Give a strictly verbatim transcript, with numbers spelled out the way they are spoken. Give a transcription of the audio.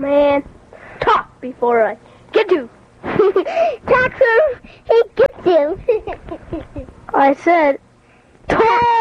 Man, talk before I get you. Talk so he gets you. I said, talk